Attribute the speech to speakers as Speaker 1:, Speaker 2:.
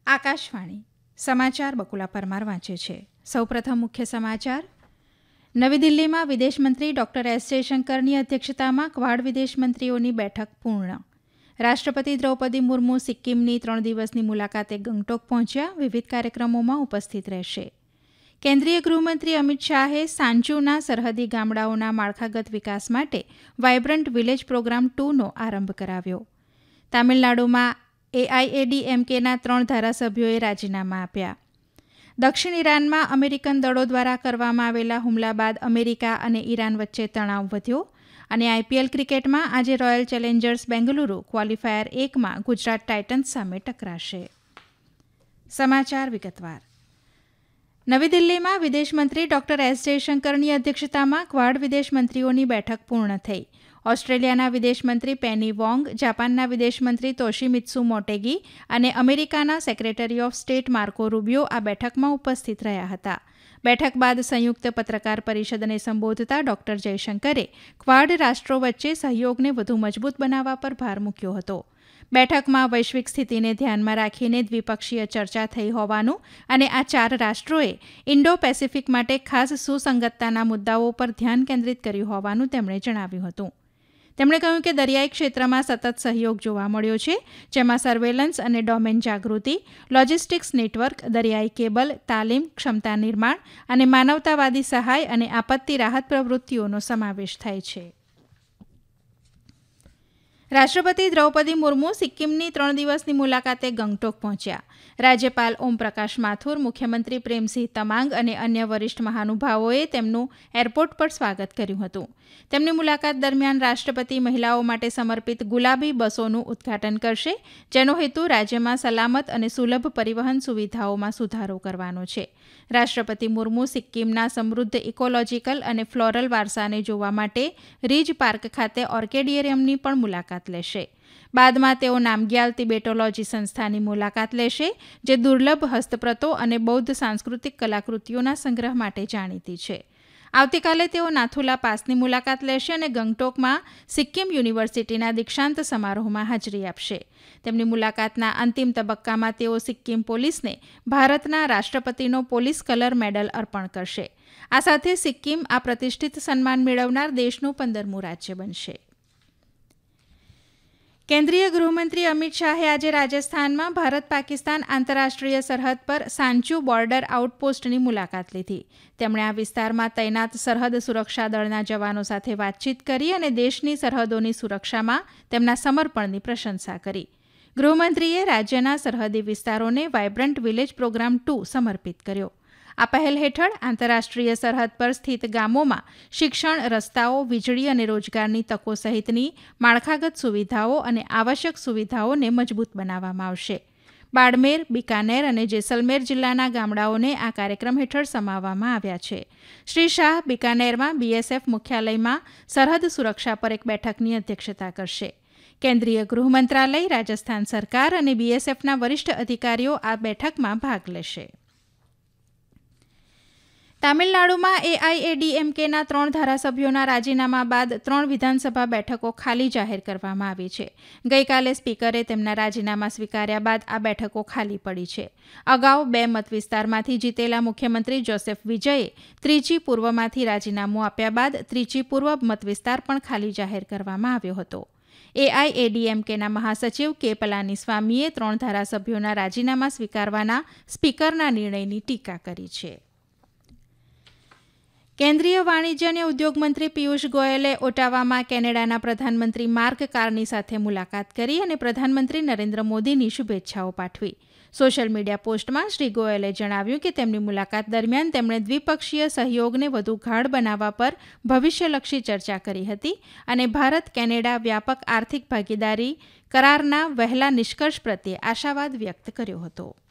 Speaker 1: આકાશવાણી સમાચાર બકુલા પરમાર વાંચે છે. સૌપ્રથમ મુખ્ય સમાચાર. નવી દિલ્હીમાં વિદેશમંત્રી ડોક્ટર એસ જયશંકરની અધ્યક્ષતામાં ક્વાડ વિદેશમંત્રીઓની બેઠક પૂર્ણ. રાષ્ટ્રપતિ દ્રૌપદી મુર્મુ સિક્કિમની 3 દિવસની મુલાકાતે ગંગટોક પહોંચ્યા. વિવિધ કાર્યક્રમોમાં ઉપસ્થિત રહેશે. કેન્દ્રીય ગૃહમંત્રી અમિત શાહે સાંચુના સરહદી ગામડાઓના માળખાગત વિકાસ માટે વાયબ્રન્ટ વિલેજ પ્રોગ્રામ 2નો આરંભ કરાવ્યો. તામિલનાડુમાં એઆઈએડીએમકેના 3 ધારાસભ્યોએ રાજીનામા આપ્યા. દક્ષિણ ઈરાનમાં અમેરિકન દળો દ્વારા કરવામાં આવેલા હુમલા બાદ અમેરિકા અને ઈરાન વચ્ચે તણાવ વધ્યો. અને આઈપીએલ ક્રિકેટમાં આજે royal Challengers Bengaluru qualifier 1માં Gujarat Titans સામે ટકરાશે. સમાચાર વિગતવાર. નવી દિલ્હીમાં વિદેશમંત્રી ડોક્ટર એસ જયશંકરની અધ્યક્ષતામાં ક્વાડ વિદેશમંત્રીઓની બેઠક પૂર્ણ થઈ. ઓસ્ટ્રેલિયાના વિદેશમંત્રી પેની વોંગ, જાપાનના વિદેશમંત્રી તોશિમિત્સુ મોટેગી અને અમેરિકાના સેક્રેટરી ઓફ સ્ટેટ માર્કો રૂબિયો આ બેઠકમાં ઉપસ્થિત રહ્યા હતા. બેઠક બાદ સંયુક્ત પત્રકાર પરિષદને સંબોધતા ડોક્ટર જયશંકરે ક્વાડ રાષ્ટ્રો વચ્ચે સહયોગને વધુ મજબૂત બનાવવા પર ભાર મૂક્યો હતો. બેઠકમાં વૈશ્વિક સ્થિતિને ધ્યાનમાં રાખીને દ્વિપક્ષીય ચર્ચા થઈ હોવાનું અને આ 4 રાષ્ટ્રોએ ઇન્ડો પેસિફિક માટે ખાસ સુસંગતતાના મુદ્દાઓ પર ધ્યાન કેન્દ્રિત કર્યું હોવાનું તેમણે જણાવ્યું હતું. તેમણે કહ્યું કે દરિયાઈ ક્ષેત્રમાં સતત સહયોગ જોવા મળ્યો છે, જેમાં સર્વેલન્સ અને ડોમેન જાગૃતિ, લોજિસ્ટિક્સ નેટવર્ક, દરિયાઈ કેબલ, તાલીમ, ક્ષમતા નિર્માણ અને માનવતાવાદી સહાય અને આપત્તિ રાહત પ્રવૃત્તિઓનો સમાવેશ થાય છે. રાષ્ટ્રપતિ દ્રૌપદી મુર્મુ સિક્કિમની 3 દિવસની મુલાકાતે ગંગટોક પહોંચ્યા. રાજ્યપાલ ઓમપ્રકાશ માથુર, મુખ્યમંત્રી પ્રેમસિંહ તમાંગ અને અન્ય વરિષ્ઠ મહાનુભાવોએ તેમનું એરપોર્ટ પર સ્વાગત કર્યું હતું. તેમની મુલાકાત દરમિયાન રાષ્ટ્રપતિ મહિલાઓ માટે સમર્પિત ગુલાબી બસોનું ઉદ્ઘાટન કરશે, જેનો હેતુ રાજ્યમાં સલામત અને સુલભ પરિવહન સુવિધાઓમાં સુધારો કરવાનો છે. રાષ્ટ્રપતિ મુર્મુ સિક્કિમના સમૃદ્ધ ઇકોલોજીકલ અને ફ્લોરલ વારસાને જોવા માટે રીજ પાર્ક ખાતે ઓર્કેડિયરિયમની પણ મુલાકાત લેશે. બાદમાં તેઓ નામગ્યાલ તિબેટોલોજી સંસ્થાની મુલાકાત લેશે, જે દુર્લભ હસ્તપ્રતો અને બૌદ્ધ સાંસ્કૃતિક કલાકૃતિઓના સંગ્રહ માટે જાણીતી છે. આવતીકાલે તેઓ નાથુલા પાસની મુલાકાત લેશે અને ગંગટોકમાં સિક્કિમ યુનિવર્સિટીના દીક્ષાંત સમારોહમાં હાજરી આપશે. તેમની મુલાકાતના અંતિમ તબક્કામાં તેઓ સિક્કિમ પોલીસને ભારતના રાષ્ટ્રપતિનો પોલીસ કલર મેડલ અર્પણ કરશે. આ સાથે સિક્કિમ આ પ્રતિષ્ઠિત સન્માન મેળવનાર દેશનું 15મું રાજ્ય બનશે. કેન્દ્રીય ગૃહમંત્રી અમિત શાહે આજે રાજસ્થાનમાં ભારત પાકિસ્તાન આંતરરાષ્ટ્રીય સરહદ પર સાંચુ બોર્ડર આઉટપોસ્ટની મુલાકાત લીધી. તેમણે આ વિસ્તારમાં તૈનાત સરહદ સુરક્ષા દળના જવાનો સાથે વાતચીત કરી અને દેશની સરહદોની સુરક્ષામાં તેમના સમર્પણની પ્રશંસા કરી. ગૃહમંત્રીએ રાજ્યના સરહદી વિસ્તારોને વાયબ્રન્ટ વિલેજ પ્રોગ્રામ 2 સમર્પિત કર્યો. આ પહેલ હેઠળ આંતરરાષ્ટ્રીય સરહદ પર સ્થિત ગામોમાં શિક્ષણ, રસ્તાઓ, વીજળી અને રોજગારની તકો સહિતની માળખાગત સુવિધાઓ અને આવશ્યક સુવિધાઓને મજબૂત બનાવવામાં આવશે. બાડમેર, બિકાનેર અને જેસલમેર જિલ્લાના ગામડાઓને આ કાર્યક્રમ હેઠળ સમાવવામાં આવ્યા છે. શ્રી શાહ બિકાનેરમાં બીએસએફ મુખ્યાલયમાં સરહદ સુરક્ષા પર એક બેઠકની અધ્યક્ષતા કરશે. કેન્દ્રીય ગૃહ મંત્રાલય, રાજસ્થાન સરકાર અને બીએસએફના વરિષ્ઠ અધિકારીઓ આ બેઠકમાં ભાગ લેશે. તામિલનાડુમાં એઆઈએડીએમકેના 3 ધારાસભ્યોના રાજીનામા બાદ 3 વિધાનસભા બેઠકો ખાલી જાહેર કરવામાં આવી છે. ગઈકાલે સ્પીકરે તેમના રાજીનામા સ્વીકાર્યા બાદ આ બેઠકો ખાલી પડી છે. અગાઉ 2 મતવિસ્તારમાંથી જીતેલા મુખ્યમંત્રી જોસેફ વિજયે ત્રિચી પૂર્વમાંથી રાજીનામું આપ્યા બાદ ત્રિચી પૂર્વ મતવિસ્તાર પણ ખાલી જાહેર કરવામાં આવ્યો હતો. એઆઈએડીએમકેના મહાસચિવ કે પલાનીસ્વામીએ 3 ધારાસભ્યોના રાજીનામા સ્વીકારવાના સ્પીકરના નિર્ણયની ટીકા કરી છે. કેન્દ્રીય વાણિજ્ય અને ઉદ્યોગ મંત્રી પિયુષ ગોયલે ઓટાવામાં કેનેડાના પ્રધાનમંત્રી માર્ક કાર્ની સાથે મુલાકાત કરી અને પ્રધાનમંત્રી નરેન્દ્ર મોદીની શુભેચ્છાઓ પાઠવી. સોશિયલ મીડિયા પોસ્ટમાં શ્રી ગોયલે જણાવ્યું કે તેમની મુલાકાત દરમિયાન તેમણે દ્વિપક્ષીય સહયોગને વધુ ગાઢ બનાવવા પર ભવિષ્યલક્ષી ચર્ચા કરી હતી અને ભારત કેનેડા વ્યાપક આર્થિક ભાગીદારી કરારના વહેલા નિષ્કર્ષ પ્રત્યે આશાવાદ વ્યક્ત કર્યો હતો.